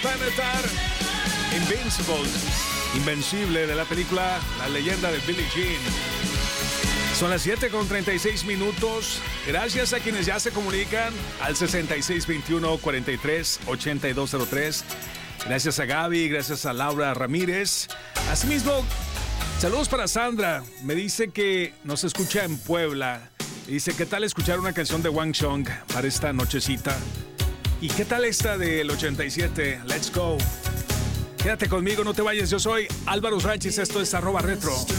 Planetar Invencible de la película La leyenda de Billie Jean. Son las 7:36. Gracias a quienes ya se comunican al 6621-438203. Gracias a Gaby, gracias a Laura Ramírez. Asimismo, saludos para Sandra. Me dice que nos escucha en Puebla. Dice, ¿qué tal escuchar una canción de Wang Chung para esta nochecita? ¿Y qué tal esta del 87? Let's go. Quédate conmigo, no te vayas. Yo soy Álvaro Sánchez, esto es @retro.